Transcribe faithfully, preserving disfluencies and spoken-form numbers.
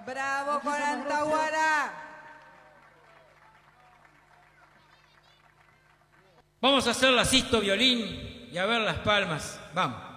Bravo con Antahuara. Vamos a hacer la sisto violín y a ver las palmas. Vamos.